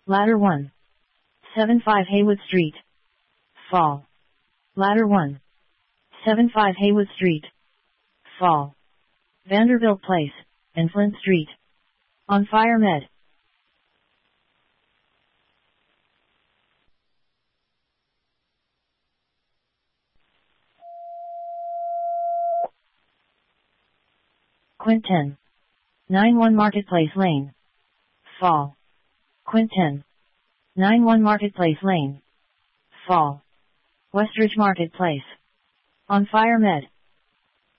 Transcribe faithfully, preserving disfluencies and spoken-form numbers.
Ladder one. seven five Haywood Street. Fall. Ladder one. seven five Haywood Street. Fall. Vanderbilt Place, and Flint Street. On fire med. Quint ten. nine one Marketplace Lane. Fall. Quint ten. nine one Marketplace Lane. Fall. Westridge Marketplace. On fire med.